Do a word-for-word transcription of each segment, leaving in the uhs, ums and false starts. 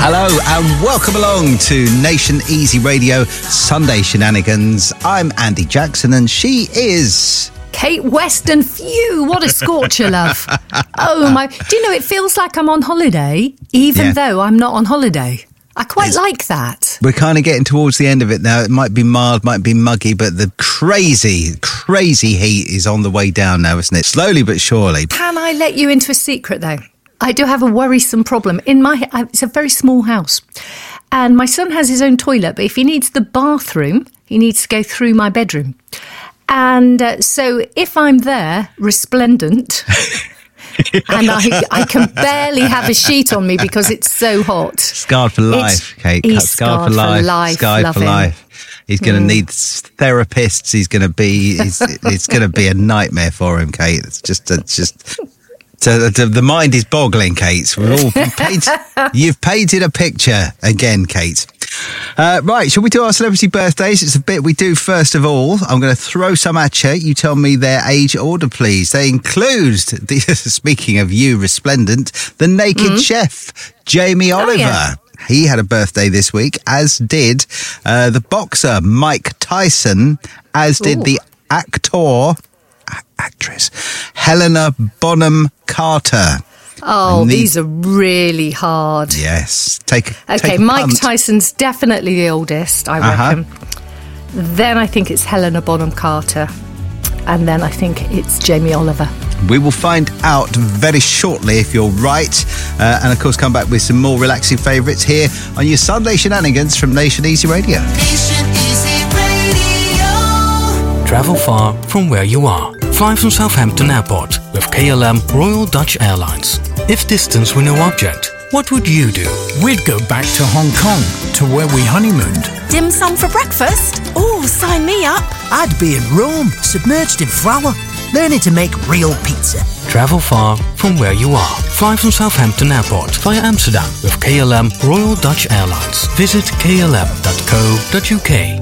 Hello and welcome along to Nation Easy Radio Sunday Shenanigans. I'm Andy Jackson and she is... Kate Weston. Phew, what a scorcher, love. Oh my, do you know, it feels like I'm on holiday, even yeah. though I'm not on holiday. I quite it's, like that. We're kind of getting towards the end of it now. It might be mild, might be muggy, but the crazy, crazy heat is on the way down now, isn't it? Slowly but surely. Can I let you into a secret, though? I do have a worrisome problem. In my, it's a very small house, and my son has his own toilet, but if he needs the bathroom, he needs to go through my bedroom. And uh, so if I'm there, resplendent... and I, I can barely have a sheet on me because it's so hot. Scarred for life, it's, Kate. He's scarred, scarred for life. life scarred for him. life. He's going to mm. need therapists. He's going to be. He's, it's going to be a nightmare for him, Kate. It's just. It's just. To, to, the mind is boggling, Kate. We're all paint, you've painted a picture again, Kate. Uh, right, shall we do our celebrity birthdays? It's a bit we do first of all. I'm going to throw some at you. You tell me their age order, please. They include, the, speaking of you, resplendent, the naked mm-hmm. chef, Jamie Oliver. Oh, yeah. He had a birthday this week, as did uh, the boxer, Mike Tyson, as did Ooh. the actor... actress Helena Bonham Carter. Oh, the, these are really hard. Yes. Take Okay, take Mike punt. Tyson's definitely the oldest, I reckon. Uh-huh. Then I think it's Helena Bonham Carter. And then I think it's Jamie Oliver. We will find out very shortly if you're right. Uh, and of course, come back with some more relaxing favourites here on your Sunday Shenanigans from Nation Easy Radio. Nation Easy Radio. Travel far from where you are. Fly from Southampton Airport with K L M Royal Dutch Airlines. If distance were no object, what would you do? We'd go back to Hong Kong, to where we honeymooned. Dim sum for breakfast? Oh, sign me up. I'd be in Rome, submerged in flour, learning to make real pizza. Travel far from where you are. Fly from Southampton Airport via Amsterdam with K L M Royal Dutch Airlines. Visit k l m dot co dot u k.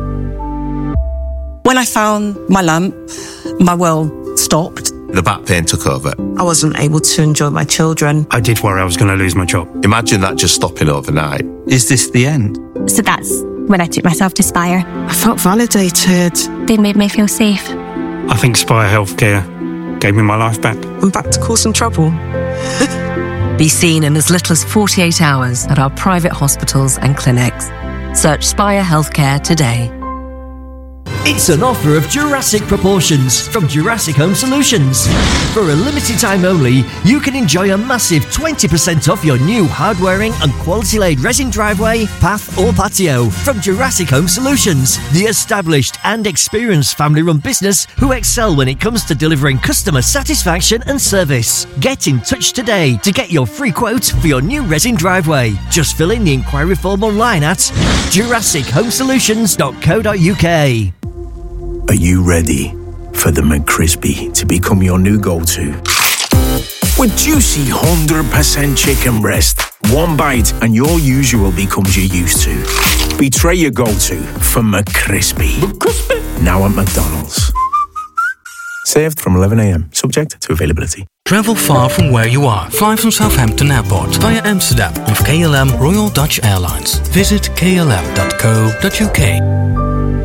When I found my lamp, my world stopped. The back pain took over. I wasn't able to enjoy my children. I did worry I was going to lose my job. Imagine that just stopping overnight. Is this the end? So that's when I took myself to Spire. I felt validated. They made me feel safe. I think Spire Healthcare gave me my life back. I'm back to causing trouble. Be seen in as little as forty-eight hours at our private hospitals and clinics. Search Spire Healthcare today. It's an offer of Jurassic proportions from Jurassic Home Solutions. For a limited time only, you can enjoy a massive twenty percent off your new hard-wearing and quality-laid resin driveway, path or patio from Jurassic Home Solutions, the established and experienced family-run business who excel when it comes to delivering customer satisfaction and service. Get in touch today to get your free quote for your new resin driveway. Just fill in the inquiry form online at jurassic home solutions dot co dot u k. Are you ready for the McCrispy to become your new go-to? With juicy one hundred percent chicken breast, one bite and your usual becomes your used to. Betray your go-to for McCrispy. McCrispy. Now at McDonald's. Served from eleven a.m. Subject to availability. Travel far from where you are. Fly from Southampton Airport via Amsterdam with K L M Royal Dutch Airlines. Visit k l m dot co dot u k.